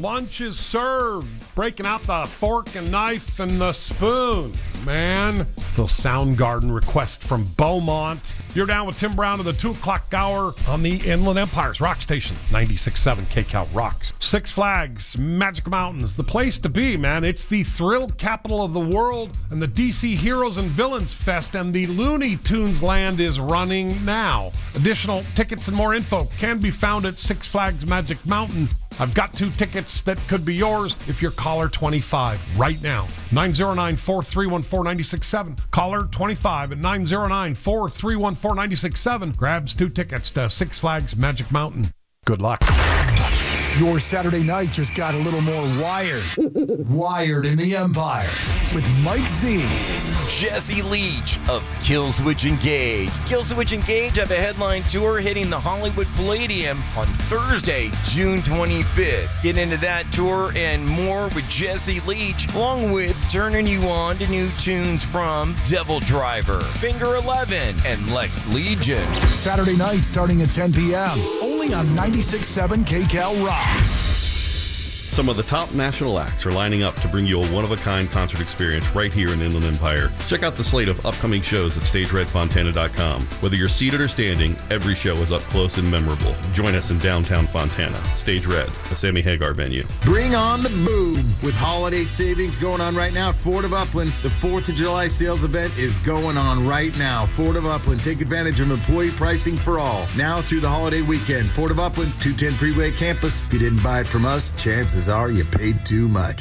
lunch is served. Breaking out the fork and knife and the spoon, man. The Soundgarden request from Beaumont. You're down with Tim Brown to the 2 o'clock hour on the Inland Empire's Rock Station, 96.7 KCAL Rocks. Six Flags, Magic Mountains, the place to be, man. It's the thrill capital of the world, and the DC Heroes and Villains Fest and the Looney Tunes Land is running now. Additional tickets and more info can be found at Six Flags Magic Mountain. I've got 2 tickets that could be yours if you're caller 25 right now. 909-431-4967. Caller 25 at 909-431-4967 grabs 2 tickets to Six Flags Magic Mountain. Good luck. Your Saturday night just got a little more wired. Wired in the Empire with Mike Z. Jesse Leach of Killswitch Engage. Killswitch Engage have a headline tour hitting the Hollywood Palladium on Thursday, June 25th. Get into that tour and more with Jesse Leach, along with turning you on to new tunes from Devil Driver, Finger 11, and Lex Legion. Saturday night starting at 10 p.m. Only on 96.7 KCAL Rocks. Some of the top national acts are lining up to bring you a one-of-a-kind concert experience right here in Inland Empire. Check out the slate of upcoming shows at StageRedFontana.com. Whether you're seated or standing, every show is up close and memorable. Join us in downtown Fontana. Stage Red, the Sammy Hagar venue. Bring on the boom with holiday savings going on right now at Ford of Upland. The 4th of July sales event is going on right now. Ford of Upland, take advantage of employee pricing for all. Now through the holiday weekend. Ford of Upland, 210 Freeway Campus. If you didn't buy it from us, chances are you paid too much.